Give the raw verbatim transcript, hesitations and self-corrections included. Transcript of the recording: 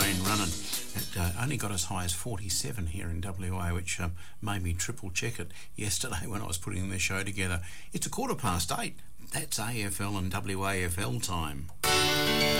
train running. It uh, only got as high as forty-seven here in W A, which um, made me triple check it yesterday when I was putting the show together. It's a quarter past eight. That's A F L and W A F L time.